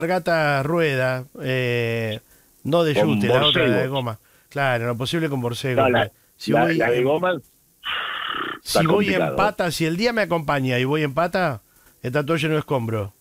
Alpargata rueda, no de Con yute, la otra de borcego. goma. Claro, lo posible con borcego. No, Porque si la de goma está si voy en complicado. pata, si el día me acompaña y voy en pata, está todo lleno de escombros.